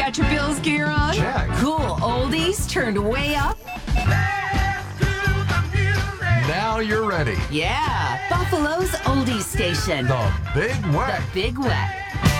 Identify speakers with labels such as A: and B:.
A: Got your Bills gear on?
B: Check.
A: Cool oldies turned way up?
B: Now you're ready.
A: Yeah, Buffalo's oldies station.
B: The Big Wet.
A: The Big Wet.